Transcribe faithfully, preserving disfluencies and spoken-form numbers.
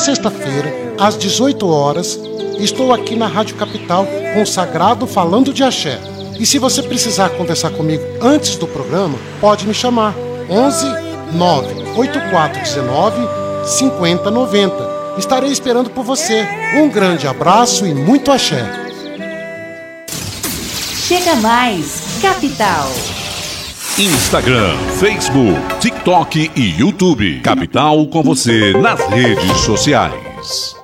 sexta-feira, às dezoito horas, estou aqui na Rádio Capital com o Sagrado falando de axé. E se você precisar conversar comigo antes do programa, pode me chamar. onze nove oito quatro um nove cinco zero nove zero. Estarei esperando por você. Um grande abraço e muito axé. Chega mais, Capital. Instagram, Facebook, TikTok e YouTube. Capital com você nas redes sociais.